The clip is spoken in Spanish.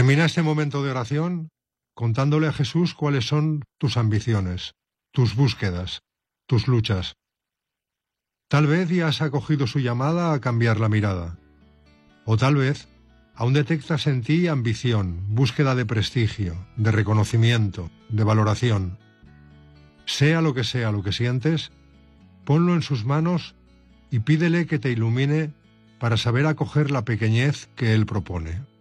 Termina este momento de oración contándole a Jesús cuáles son tus ambiciones, tus búsquedas, tus luchas. Tal vez ya has acogido su llamada a cambiar la mirada. O tal vez aún detectas en ti ambición, búsqueda de prestigio, de reconocimiento, de valoración. Sea lo que sientes, ponlo en sus manos y pídele que te ilumine para saber acoger la pequeñez que Él propone.